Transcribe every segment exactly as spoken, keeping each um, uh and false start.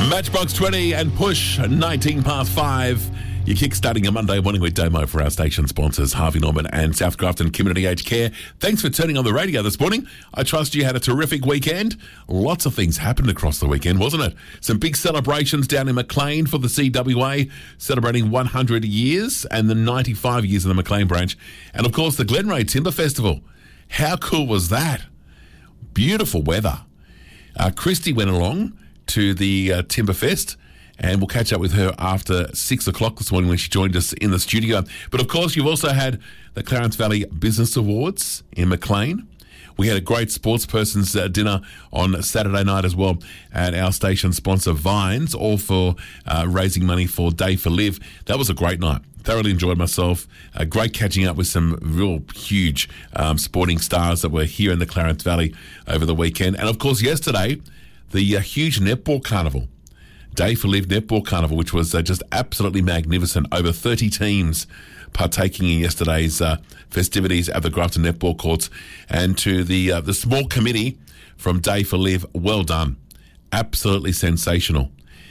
Matchbox twenty and Push nineteen past five. You're kickstarting a Monday morning with Damo for our station sponsors, Harvey Norman and South Grafton Community Aged Care. Thanks for turning on the radio this morning. I trust you had a terrific weekend. Lots of things happened across the weekend, wasn't it? Some big celebrations down in Maclean for the C W A, celebrating one hundred years and the ninety-five years of the Maclean branch. And, of course, the Glenray Timber Festival. How cool was that? Beautiful weather. Uh, Christy went along to the uh, Timber Fest, and we'll catch up with her after six o'clock this morning when she joined us in the studio. But, of course, you've also had the Clarence Valley Business Awards in Maclean. We had a great sportsperson's uh, dinner on Saturday night as well at our station sponsor, Vines, all for uh, raising money for Day for Live. That was a great night. Thoroughly enjoyed myself. Uh, great catching up with some real huge um, sporting stars that were here in the Clarence Valley over the weekend. And, of course, yesterday, the uh, huge netball carnival. Day for Live Netball Carnival, which was uh, just absolutely magnificent. Over thirty teams partaking in yesterday's uh, festivities at the Grafton Netball Courts. And to the uh, the small committee from Day for Live, well done. Absolutely sensational.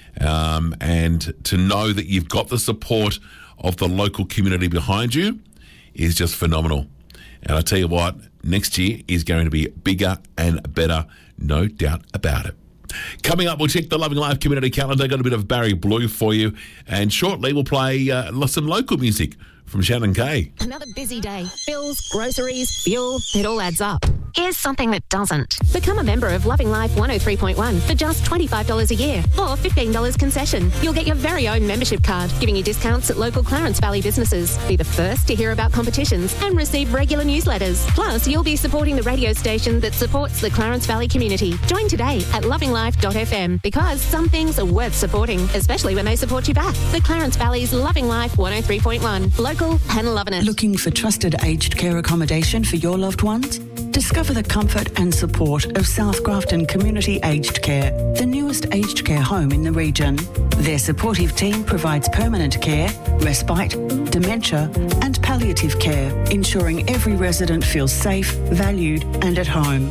Um, and to know that you've got the support of the local community behind you is just phenomenal. And I tell you what, next year is going to be bigger and better, no doubt about it. Coming up, we'll check the Loving Life community calendar. Got a bit of Barry Blue for you. And shortly, we'll play uh, some local music from Shannon Kay. Another busy day. Bills, groceries, fuel, it all adds up. Here's something that doesn't. Become a member of Loving Life one oh three point one for just twenty-five dollars a year or fifteen dollars concession. You'll get your very own membership card, giving you discounts at local Clarence Valley businesses. Be the first to hear about competitions and receive regular newsletters. Plus, you'll be supporting the radio station that supports the Clarence Valley community. Join today at loving life dot f m because some things are worth supporting, especially when they support you back. The Clarence Valley's Loving Life one oh three point one. Local and loving it. Looking for trusted aged care accommodation for your loved ones? Discover the comfort and support of South Grafton Community Aged Care, the newest aged care home in the region. Their supportive team provides permanent care, respite, dementia and palliative care, ensuring every resident feels safe, valued and at home.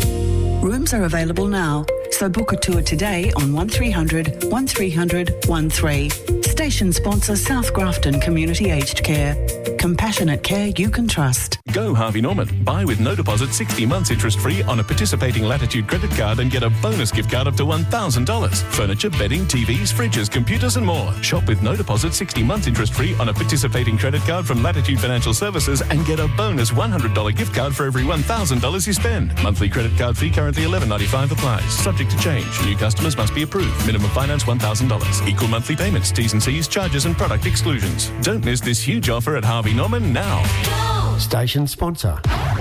Rooms are available now, so book a tour today on one three hundred, one three hundred, one three. Station sponsor South Grafton Community Aged Care. Compassionate care you can trust. Go Harvey Norman. Buy with no deposit sixty months interest-free on a participating Latitude credit card and get a bonus gift card up to one thousand dollars. Furniture, bedding, T Vs, fridges, computers and more. Shop with no deposit sixty months interest-free on a participating credit card from Latitude Financial Services and get a bonus one hundred dollars gift card for every one thousand dollars you spend. Monthly credit card fee currently eleven ninety-five applies. Subject to change. New customers must be approved. Minimum finance one thousand dollars. Equal monthly payments. T's and C's, charges and product exclusions. Don't miss this huge offer at Harvey Norman now. Go! Station sponsor.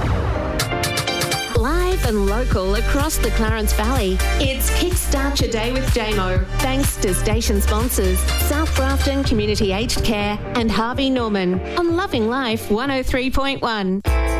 Live and local across the Clarence Valley. It's Kickstart Your Day with Damo. Thanks to station sponsors South Grafton Community Aged Care and Harvey Norman on Loving Life one oh three point one.